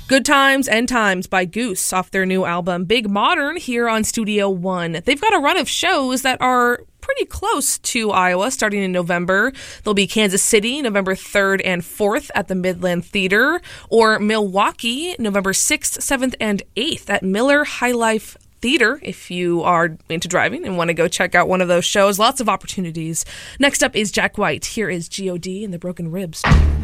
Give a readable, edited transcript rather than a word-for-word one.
Good Times, End Times by Goose off their new album Big Modern here on Studio One. They've got a run of shows that are pretty close to Iowa starting in November. There'll be Kansas City November 3rd and 4th at the Midland Theater, or Milwaukee November 6th, 7th, and 8th at Miller High Life Theater if you are into driving and want to go check out one of those shows. Lots of opportunities. Next up is Jack White. Here is G.O.D. and the Broken Ribs.